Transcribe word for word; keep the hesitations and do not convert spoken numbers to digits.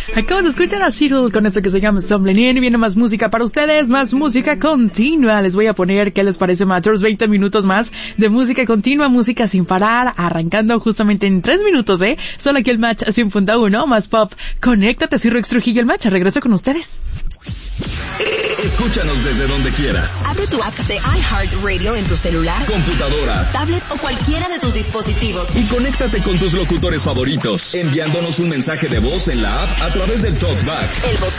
Acabas de escuchar a Cyril con esto que se llama Stumbling In. Viene más música para ustedes, más música continua. Les voy a poner, ¿qué les parece, Matchers? veinte minutos más de música continua, música sin parar, arrancando justamente en tres minutos, ¿eh? Solo aquí el Match cien punto uno, más pop. Conéctate, soy Rex Trujillo, el Match. Regreso con ustedes. Escúchanos desde donde quieras. Abre tu app de iHeartRadio en tu celular, computadora, tablet o cualquiera de tus dispositivos. Y conéctate con tus locutores favoritos, enviándonos un mensaje de voz en la app a través del TalkBack. El